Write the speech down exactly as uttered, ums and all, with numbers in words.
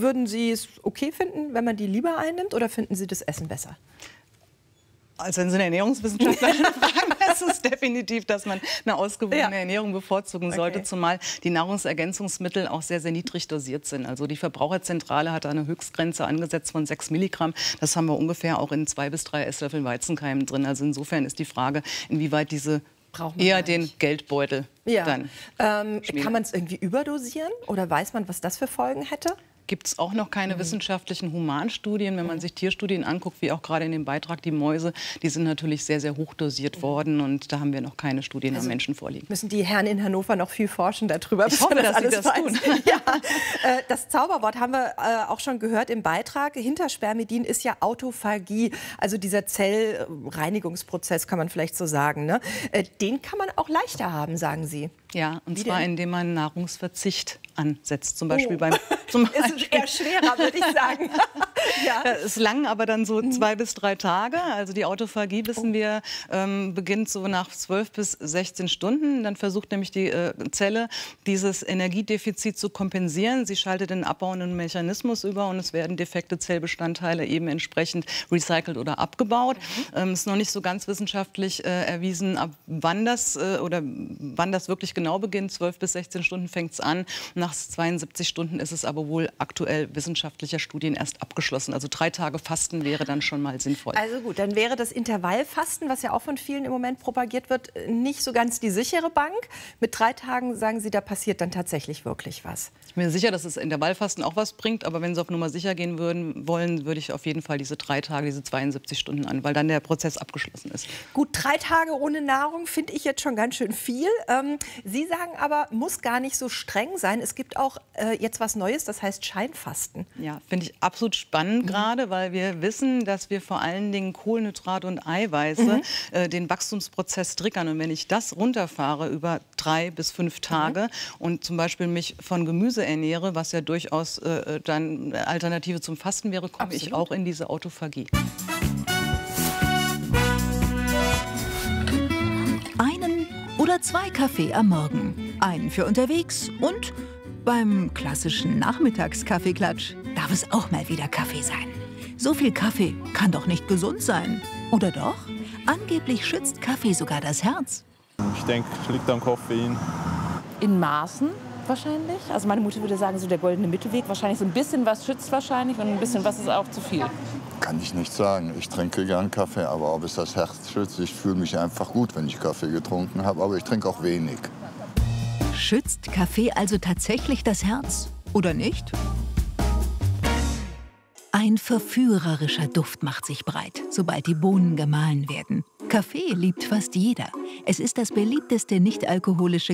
würden Sie es okay finden, wenn man die lieber einnimmt, oder finden Sie das Essen besser? Also wenn Sie eine Ernährungswissenschaftlerin fragen, ist es definitiv, dass man eine ausgewogene ja. Ernährung bevorzugen sollte, okay. zumal die Nahrungsergänzungsmittel auch sehr, sehr niedrig dosiert sind. Also die Verbraucherzentrale hat da eine Höchstgrenze angesetzt von sechs Milligramm. Das haben wir ungefähr auch in zwei bis drei Esslöffeln Weizenkeimen drin. Also insofern ist die Frage, inwieweit diese eher den Geldbeutel ja. dann ähm, Kann man es irgendwie überdosieren oder weiß man, was das für Folgen hätte? Gibt es auch noch keine mhm. wissenschaftlichen Humanstudien. Wenn man sich Tierstudien anguckt, wie auch gerade in dem Beitrag die Mäuse, die sind natürlich sehr, sehr hoch dosiert worden. Und da haben wir noch keine Studien also am Menschen vorliegen. Müssen die Herren in Hannover noch viel forschen darüber? Ich hoffe, das dass alles sie das tun. Ja. äh, das Zauberwort haben wir äh, auch schon gehört im Beitrag. Hinter Spermidin ist ja Autophagie, also dieser Zellreinigungsprozess, kann man vielleicht so sagen. Ne? Äh, den kann man auch leichter haben, sagen Sie. Ja, und Wie zwar denn? indem man Nahrungsverzicht ansetzt. Zum Beispiel oh. beim... Zum Beispiel. Ist eher schwerer, würde ich sagen. ja. Das ist lang, aber dann so zwei bis drei Tage. Also die Autophagie, wissen oh. wir, ähm, beginnt so nach zwölf bis sechzehn Stunden. Dann versucht nämlich die äh, Zelle, dieses Energiedefizit zu kompensieren. Sie schaltet den abbauenden Mechanismus über und es werden defekte Zellbestandteile eben entsprechend recycelt oder abgebaut. Es mhm. ähm, ist noch nicht so ganz wissenschaftlich äh, erwiesen, ab wann das, äh, oder wann das wirklich genau beginnt. zwölf bis sechzehn Stunden fängt es an. Nach zweiundsiebzig Stunden ist es aber wohl aktuell wissenschaftlicher Studien erst abgeschlossen. Also drei Tage Fasten wäre dann schon mal sinnvoll. Also gut, dann wäre das Intervallfasten, was ja auch von vielen im Moment propagiert wird, nicht so ganz die sichere Bank. Mit drei Tagen, sagen Sie, da passiert dann tatsächlich wirklich was. Ich bin mir sicher, dass das Intervallfasten auch was bringt. Aber wenn Sie auf Nummer sicher gehen würden, wollen, würde ich auf jeden Fall diese drei Tage, diese zweiundsiebzig Stunden an, weil dann der Prozess abgeschlossen ist. Gut, drei Tage ohne Nahrung finde ich jetzt schon ganz schön viel. Ähm, Sie sagen aber, muss gar nicht so streng sein. Es gibt auch äh, jetzt was Neues, das heißt Scheinfasten. Ja, finde ich absolut spannend mhm. gerade, weil wir wissen, dass wir vor allen Dingen Kohlenhydrate und Eiweiße mhm. äh, den Wachstumsprozess triggern. Und wenn ich das runterfahre über drei bis fünf Tage mhm. und zum Beispiel mich von Gemüse ernähre, was ja durchaus äh, dann eine Alternative zum Fasten wäre, komme ich auch in diese Autophagie. Einen oder zwei Kaffee am Morgen. Einen für unterwegs und beim klassischen Nachmittagskaffeeklatsch darf es auch mal wieder Kaffee sein. So viel Kaffee kann doch nicht gesund sein. Oder doch? Angeblich schützt Kaffee sogar das Herz. Ich denke, es liegt am Koffein. In Maßen wahrscheinlich. Also meine Mutter würde sagen, so der goldene Mittelweg. Wahrscheinlich so ein bisschen was schützt wahrscheinlich und ein bisschen was ist auch zu viel. Kann ich nicht sagen. Ich trinke gern Kaffee, aber ob es das Herz schützt, ich fühle mich einfach gut, wenn ich Kaffee getrunken habe. Aber ich trinke auch wenig. Schützt Kaffee also tatsächlich das Herz? Oder nicht? Ein verführerischer Duft macht sich breit, sobald die Bohnen gemahlen werden. Kaffee liebt fast jeder. Es ist das beliebteste nicht-alkoholische